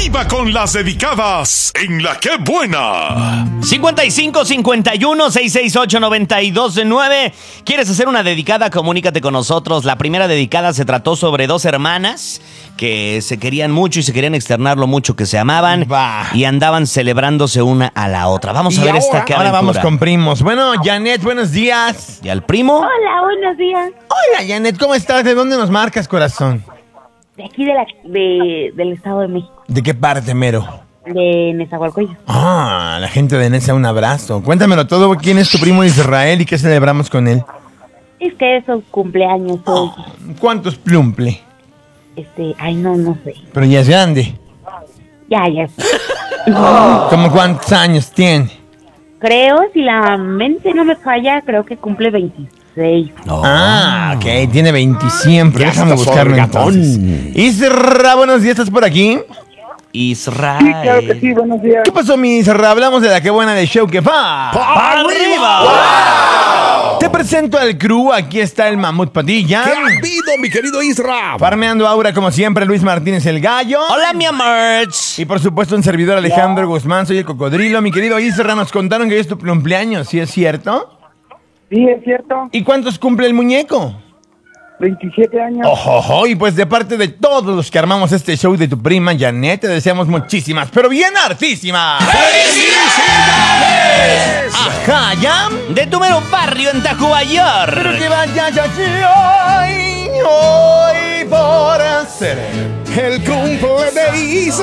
¡Viva con las dedicadas en La Qué Buena! 55-51-668-9209. ¿Quieres hacer una dedicada? Comunícate con nosotros. La primera dedicada se trató sobre dos hermanas que se querían mucho y se querían externar lo mucho que se amaban. Y andaban celebrándose una a la otra. Vamos a ver esta que Ahora aventura. vamos con primos. Bueno, Janet, buenos días. ¿Y al primo? Hola, buenos días. Hola, Janet, ¿cómo estás? ¿De dónde nos marcas, corazón? De aquí del Estado de México, ¿De qué parte, mero? de Nezahualcóyotl. Ah, la gente de Nesa, un abrazo. Cuéntamelo todo. ¿Quién es tu primo Israel y qué celebramos con él? Es que es su cumpleaños hoy. ¿Cuántos plumple? No sé. Pero ya es grande. Ya. ¿Cómo cuántos años tiene? Creo, si la mente no me falla, creo que cumple 26. No. Ah, ok, tiene 20 siempre. Ya Déjame estás buscarlo orgatón. entonces. Isra, buenos días, ¿estás por aquí? Israel. Sí, claro que sí, buenos días. ¿Qué pasó, mi Isra? Hablamos de la que buena de show que va. ¡Arriba! Te presento al crew. Aquí está el Mamut Padilla. ¿Qué ha habido, mi querido Isra? Farmeando Aura, como siempre, Luis Martínez el Gallo. Hola, mi amor. Y por supuesto, un servidor Alejandro Guzmán, soy el Cocodrilo. Mi querido Isra, nos contaron que hoy es tu cumpleaños, ¿sí es cierto? Sí, es cierto. ¿Y cuántos cumple el muñeco? 27 años. Ojo, y pues de parte de todos los que armamos este show de tu prima Janet, te deseamos muchísimas, pero bien hartísimas. ¡Felicidades! Ajá, ¿ya? De tu mero barrio en Tacubayor. Pero que vaya ya hoy por ser El cumple de Isra.